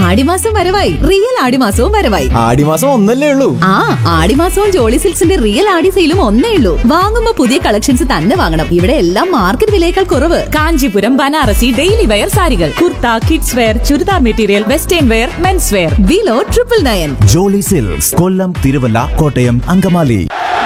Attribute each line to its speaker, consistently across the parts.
Speaker 1: ആടിമാസം വരവായി, റിയൽ ആടിമാസവും വരവായി.
Speaker 2: ആടിമാസം ഒന്നല്ലേ ഉള്ളൂ.
Speaker 1: ആ, ആടിമാസവും ജോളി സിൽക്സിന്റെ റിയൽ ആടി സെയിലും ഒന്നേ ഉള്ളൂ. വാങ്ങുമ്പോ പുതിയ കളക്ഷൻസ് തന്നെ വാങ്ങണം. ഇവിടെ എല്ലാം മാർക്കറ്റ് വിലയേക്കാൾ കുറവ്.
Speaker 3: കാഞ്ചീപുരം, ബനാറസി, ഡെയിലി വെയർ സാരികൾ, kurta, kids wear, churidar material, western wear, men's wear.
Speaker 1: Below 999.
Speaker 4: Jolly silks, കൊല്ലം, Thiruvalla, Kottayam, Angamaly.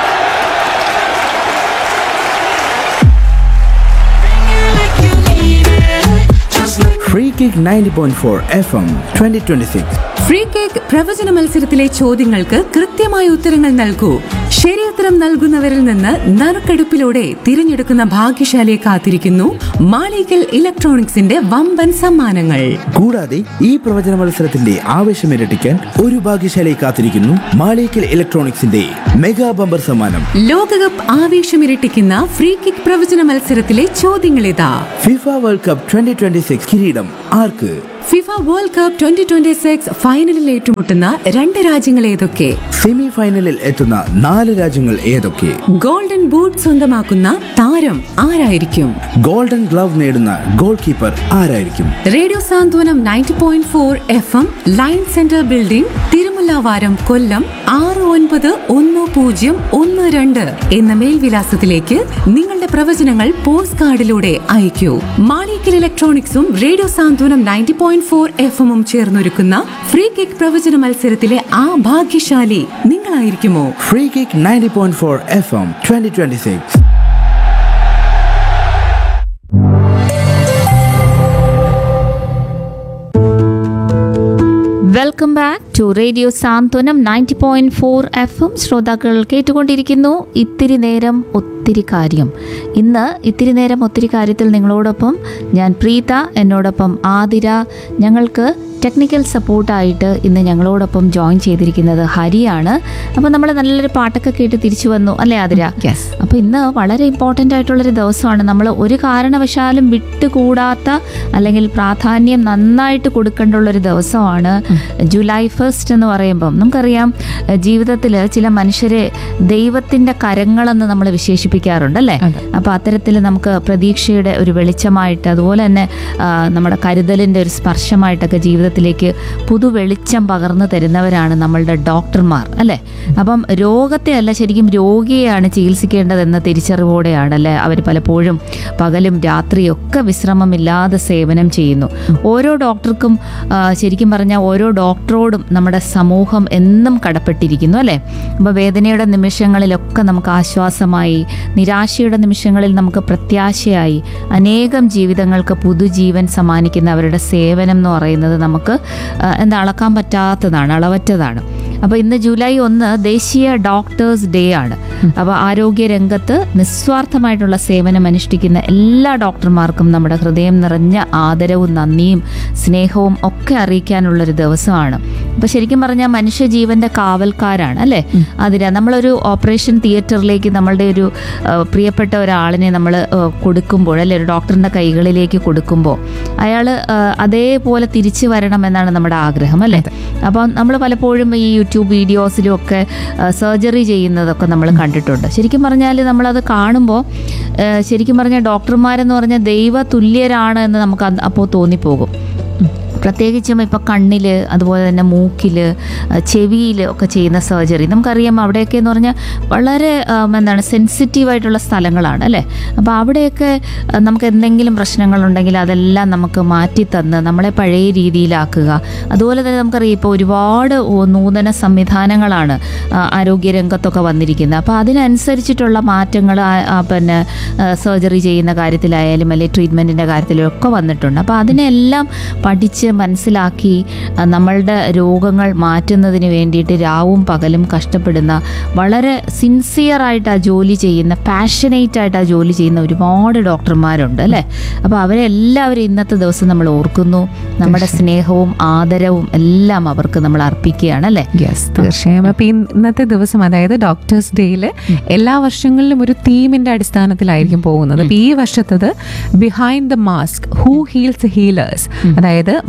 Speaker 5: Free kick 90.4 FM 2026.
Speaker 6: Free cake പ്രവചന മത്സരത്തിലെ ചോദ്യങ്ങൾക്ക് കൃത്യമായ ഉത്തരങ്ങൾ നൽകൂ. ശരിയുത്തരം നൽകുന്നവരിൽ നിന്ന് നറുക്കെടുപ്പിലൂടെ തിരഞ്ഞെടുക്കുന്ന ഭാഗ്യശാലിയെ കാത്തിരിക്കുന്നു മാളികൽ ഇലക്ട്രോണിക്സിന്റെ വമ്പൻ സമ്മാനങ്ങൾ.
Speaker 5: കൂടാതെ ഈ പ്രവചന മത്സരത്തിന്റെ ആവേശം ഇരട്ടിക്കാൻ ഒരു ഭാഗ്യശാലിയെ കാത്തിരിക്കുന്നു മാളികൽ ഇലക്ട്രോണിക്സിന്റെ മെഗാ ബമ്പർ സമ്മാനം.
Speaker 6: ലോകകപ്പ് ആവേശമിരട്ടിക്കുന്ന ഫ്രീ കിക്ക് പ്രവചന മത്സരത്തിലെ ചോദ്യങ്ങളിതാ.
Speaker 5: ഫിഫ വേൾഡ് കപ്പ് 2026 കിരീടം ആർക്ക്?
Speaker 6: ഫിഫ വേൾഡ് കപ്പ് 2026 ഫൈനലിൽ ഏറ്റുമുട്ടുന്ന 2 രാജ്യങ്ങൾ ഏതൊക്കെ?
Speaker 5: സെമി ഫൈനലിൽ എത്തുന്ന 4 രാജ്യങ്ങൾ ഏതൊക്കെ?
Speaker 6: ഗോൾഡൻ ബൂട്ട് സ്വന്തമാക്കുന്ന താരം ആരായിരിക്കും?
Speaker 5: ഗോൾഡൻ ഗ്ലവ് നേടുന്ന ഗോൾ കീപ്പർ ആരായിരിക്കും?
Speaker 6: റേഡിയോ സാന്ത്വനം 90.4 FM line centre building, Thirumullavaram, കൊല്ലം 691012 എന്ന മേൽവിലാസത്തിലേക്ക് നിങ്ങളുടെ പ്രവചനങ്ങൾ പോസ്റ്റ് കാർഡിലൂടെ അയക്കൂ. മാളികൽ ഇലക്ട്രോണിക്സും റേഡിയോ സാന്ത്വനം 90.4 FM ചേർന്നൊരുക്കുന്ന ഫ്രീ കിക്ക് പ്രവചന മത്സരത്തിലെ ആ ഭാഗ്യശാലി നിങ്ങളായിരിക്കുമോ?
Speaker 5: Free kick 90.4 FM 2026.
Speaker 7: Welcome back to radio Santhwanam 90.4 FM. ശ്രോതാക്കൾ കേട്ടുകൊണ്ടിരിക്കുന്നു ഇത്തിരി നേരം ഒത്തിരി കാര്യം. ഇന്ന് ഇത്തിരി നേരം ഒത്തിരി കാര്യത്തിൽ നിങ്ങളോടൊപ്പം ഞാൻ പ്രീത, എന്നോടൊപ്പം ആതിര. ഞങ്ങൾക്ക് ടെക്നിക്കൽ സപ്പോർട്ടായിട്ട് ഇന്ന് ഞങ്ങളോടൊപ്പം ജോയിൻ ചെയ്തിരിക്കുന്നത് ഹരിയാണ്. അപ്പോൾ നമ്മൾ നല്ലൊരു പാട്ടൊക്കെ കേട്ട് തിരിച്ചു വന്നു അല്ലേ ആതിര?
Speaker 1: യെസ്.
Speaker 7: അപ്പോൾ ഇന്ന് വളരെ ഇമ്പോർട്ടൻ്റ് ആയിട്ടുള്ളൊരു ദിവസമാണ്. നമ്മൾ ഒരു കാരണവശാലും വിട്ടുകൂടാത്ത അല്ലെങ്കിൽ പ്രാധാന്യം നന്നായിട്ട് കൊടുക്കേണ്ടുള്ളൊരു ദിവസമാണ് ജൂലൈ 1 എന്ന് പറയുമ്പം. നമുക്കറിയാം ജീവിതത്തിൽ ചില മനുഷ്യരെ ദൈവത്തിൻ്റെ കരങ്ങളെന്ന് നമ്മൾ വിശേഷിപ്പിക്കാറുണ്ടല്ലേ. അപ്പോൾ അത്തരത്തിൽ നമുക്ക് പ്രതീക്ഷയുടെ ഒരു വെളിച്ചമായിട്ട്, അതുപോലെ തന്നെ നമ്മുടെ കരുതലിൻ്റെ ഒരു സ്പർശമായിട്ടൊക്കെ ജീവിതത്തിലേക്ക് പുതു വെളിച്ചം പകർന്നു തരുന്നവരാണ് നമ്മളുടെ ഡോക്ടർമാർ അല്ലേ. അപ്പം രോഗത്തെ അല്ല, ശരിക്കും രോഗിയെയാണ് ചികിത്സിക്കേണ്ടതെന്ന തിരിച്ചറിവോടെയാണ് അല്ലേ അവർ പലപ്പോഴും പകലും രാത്രിയും ഒക്കെ വിശ്രമമില്ലാതെ സേവനം ചെയ്യുന്നു. ഓരോ ഡോക്ടർക്കും ശരിക്കും പറഞ്ഞാൽ ഓരോ ഡോക്ടറോടും നമ്മുടെ സമൂഹം എന്നും കടപ്പെട്ടിരിക്കുന്നു അല്ലേ. അപ്പോൾ വേദനയുടെ നിമിഷങ്ങളിലൊക്കെ നമുക്ക് ആശ്വാസമായി, നിരാശയുടെ നിമിഷങ്ങളിൽ നമുക്ക് പ്രത്യാശയായി, അനേകം ജീവിതങ്ങൾക്ക് പുതുജീവൻ സമ്മാനിക്കുന്ന അവരുടെ സേവനം എന്ന് പറയുന്നത് നമുക്ക് അളക്കാൻ പറ്റാത്തതാണ്, അളവറ്റതാണ്. അപ്പോൾ ഇന്ന് ജൂലൈ 1 ദേശീയ ഡോക്ടേഴ്സ് ഡേ ആണ്. അപ്പോൾ ആരോഗ്യരംഗത്ത് നിസ്വാർത്ഥമായിട്ടുള്ള സേവനം അനുഷ്ഠിക്കുന്ന എല്ലാ ഡോക്ടർമാർക്കും നമ്മുടെ ഹൃദയം നിറഞ്ഞ ആദരവും നന്ദിയും സ്നേഹവും ഒക്കെ അറിയിക്കാനുള്ളൊരു ദിവസമാണ്. അപ്പോൾ ശരിക്കും പറഞ്ഞാൽ മനുഷ്യജീവൻ്റെ കാവൽക്കാരാണ് അല്ലേ അതിന്. നമ്മളൊരു ഓപ്പറേഷൻ തിയേറ്ററിലേക്ക് നമ്മളുടെ ഒരു പ്രിയപ്പെട്ട ഒരാളിനെ നമ്മൾ കൊടുക്കുമ്പോൾ അല്ലെ, ഒരു ഡോക്ടറിൻ്റെ കൈകളിലേക്ക് കൊടുക്കുമ്പോൾ അയാൾ അതേപോലെ തിരിച്ചു വരണമെന്നാണ് നമ്മുടെ ആഗ്രഹം അല്ലേ. അപ്പം നമ്മൾ പലപ്പോഴും ഈ യൂട്യൂബ് വീഡിയോസിലും ഒക്കെ സർജറി ചെയ്യുന്നതൊക്കെ നമ്മൾ കണ്ടിട്ടുണ്ട്. ശരിക്കും പറഞ്ഞാൽ നമ്മളത് കാണുമ്പോൾ ശരിക്കും പറഞ്ഞാൽ ഡോക്ടർമാരെന്ന് പറഞ്ഞാൽ ദൈവ തുല്യരാണ് എന്ന് നമുക്ക് അപ്പോൾ തോന്നിപ്പോകും. പ്രത്യേകിച്ചും ഇപ്പോൾ കണ്ണിൽ, അതുപോലെ തന്നെ മൂക്കിൽ, ചെവിയിൽ ഒക്കെ ചെയ്യുന്ന സർജറി നമുക്കറിയാം. അവിടെയൊക്കെ എന്ന് പറഞ്ഞാൽ വളരെ സെൻസിറ്റീവായിട്ടുള്ള സ്ഥലങ്ങളാണ് അല്ലേ. അപ്പോൾ അവിടെയൊക്കെ നമുക്ക് എന്തെങ്കിലും പ്രശ്നങ്ങളുണ്ടെങ്കിൽ അതെല്ലാം നമുക്ക് മാറ്റിത്തന്ന് നമ്മളെ പഴയ രീതിയിലാക്കുക. അതുപോലെ തന്നെ നമുക്കറിയാം ഇപ്പോൾ ഒരുപാട് നൂതന സംവിധാനങ്ങളാണ് ആരോഗ്യരംഗത്തൊക്കെ വന്നിരിക്കുന്നത്. അപ്പോൾ അതിനനുസരിച്ചിട്ടുള്ള മാറ്റങ്ങൾ പിന്നെ സർജറി ചെയ്യുന്ന കാര്യത്തിലായാലും അല്ലെങ്കിൽ ട്രീറ്റ്മെൻറ്റിൻ്റെ കാര്യത്തിലും ഒക്കെ വന്നിട്ടുണ്ട്. അപ്പോൾ അതിനെല്ലാം പഠിച്ച് മനസ്സിലാക്കി നമ്മളുടെ രോഗങ്ങൾ മാറ്റുന്നതിന് വേണ്ടിയിട്ട് രാവും പകലും കഷ്ടപ്പെടുന്ന, വളരെ സിൻസിയറായിട്ട് ആ ജോലി ചെയ്യുന്ന, പാഷനേറ്റ് ആയിട്ട് ആ ജോലി ചെയ്യുന്ന ഒരുപാട് ഡോക്ടർമാരുണ്ട് അല്ലേ. അപ്പോൾ അവരെല്ലാവരും ഇന്നത്തെ ദിവസം നമ്മൾ ഓർക്കുന്നു. നമ്മുടെ സ്നേഹവും ആദരവും എല്ലാം അവർക്ക് നമ്മൾ അർപ്പിക്കുകയാണ് അല്ലേ.
Speaker 8: യെസ്, തീർച്ചയായും. അപ്പോൾ ഇന്നത്തെ ദിവസം, അതായത് ഡോക്ടേഴ്സ് ഡേയിൽ എല്ലാ വർഷങ്ങളിലും ഒരു തീമിൻ്റെ അടിസ്ഥാനത്തിലായിരിക്കും പോകുന്നത്. അപ്പോൾ ഈ വർഷത്തത് behind the mask, who heels healers, അതായത്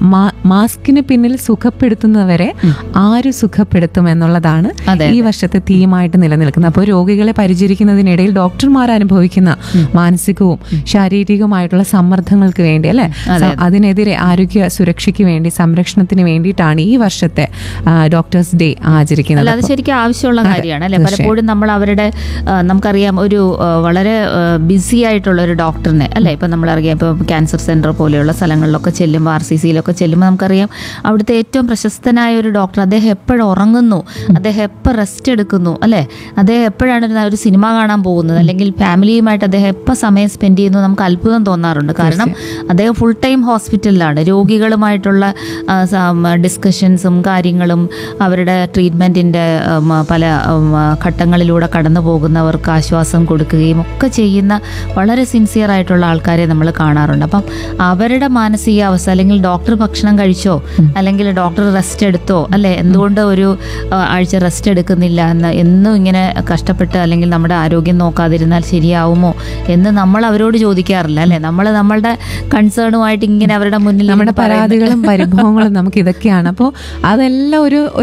Speaker 8: മാസ്കിന് പിന്നിൽ സുഖപ്പെടുത്തുന്നവരെ ആര് സുഖപ്പെടുത്തും എന്നുള്ളതാണ്
Speaker 7: അതെ.
Speaker 8: ഈ വർഷത്തെ തീമായിട്ട് നിലനിൽക്കുന്നത്. അപ്പോൾ രോഗികളെ പരിചരിക്കുന്നതിനിടയിൽ ഡോക്ടർമാർ അനുഭവിക്കുന്ന മാനസികവും ശാരീരികവുമായിട്ടുള്ള സമ്മർദ്ദങ്ങൾക്ക് വേണ്ടി അല്ലെ, അതിനെതിരെ ആരോഗ്യ സുരക്ഷയ്ക്ക് വേണ്ടി സംരക്ഷണത്തിന് വേണ്ടിയിട്ടാണ് ഈ വർഷത്തെ ഡോക്ടേഴ്സ് ഡേ ആചരിക്കുന്നത്.
Speaker 7: അത് ശരിക്കും ആവശ്യമുള്ള കാര്യമാണ് അല്ലെ. പലപ്പോഴും നമ്മൾ അവരുടെ നമുക്കറിയാം ഒരു വളരെ ബിസി ആയിട്ടുള്ള ഒരു ഡോക്ടറിനെ അല്ലെ, ഇപ്പം നമ്മളറിയാം ഇപ്പോൾ ക്യാൻസർ സെന്റർ പോലെയുള്ള സ്ഥലങ്ങളിലൊക്കെ ചെല്ലുമ്പോൾ RCCയിലൊക്കെ ചെല്ലുമ്പോൾ നമുക്കറിയാം അവിടുത്തെ ഏറ്റവും പ്രശസ്തനായ ഒരു ഡോക്ടർ, അദ്ദേഹം എപ്പോഴും ഉറങ്ങുന്നു, അദ്ദേഹം എപ്പോൾ റെസ്റ്റ് എടുക്കുന്നു അല്ലെ, അദ്ദേഹം എപ്പോഴാണ് ഒരു സിനിമ കാണാൻ പോകുന്നത്, അല്ലെങ്കിൽ ഫാമിലിയുമായിട്ട് അദ്ദേഹം എപ്പോൾ സമയം സ്പെൻഡ് ചെയ്യുന്നു, നമുക്ക് അത്ഭുതം തോന്നാറുണ്ട്. കാരണം അദ്ദേഹം ഫുൾ ടൈം ഹോസ്പിറ്റലിലാണ്. രോഗികളുമായിട്ടുള്ള ഡിസ്കഷൻസും കാര്യങ്ങളും അവരുടെ ട്രീറ്റ്മെൻറ്റിൻ്റെ പല ഘട്ടങ്ങളിലൂടെ കടന്നു പോകുന്നവർക്ക് ആശ്വാസം കൊടുക്കുകയും ഒക്കെ ചെയ്യുന്ന വളരെ സിൻസിയർ ആയിട്ടുള്ള ആൾക്കാരെ നമ്മൾ കാണാറുണ്ട്. അപ്പം അവരുടെ മാനസികാവസ്ഥ, അല്ലെങ്കിൽ ഡോക്ടർ ഭക്ഷണം കഴിച്ചോ അല്ലെങ്കിൽ ഡോക്ടർ റെസ്റ്റ് എടുത്തോ അല്ലെ, എന്തുകൊണ്ട് ഒരു ആഴ്ച റെസ്റ്റ് എടുക്കുന്നില്ല എന്നും ഇങ്ങനെ കഷ്ടപ്പെട്ട് അല്ലെങ്കിൽ നമ്മുടെ ആരോഗ്യം നോക്കാതിരുന്നാൽ ശരിയാവുമോ എന്ന് നമ്മൾ അവരോട് ചോദിക്കാറില്ല അല്ലെ. നമ്മൾ നമ്മളുടെ കൺസേണുമായിട്ട് ഇങ്ങനെ അവരുടെ മുന്നിൽ
Speaker 8: നമ്മുടെ പരാതികളും പരിഭവങ്ങളും നമുക്ക് ഇതൊക്കെയാണ്. അപ്പോൾ അതെല്ലാം ഒരു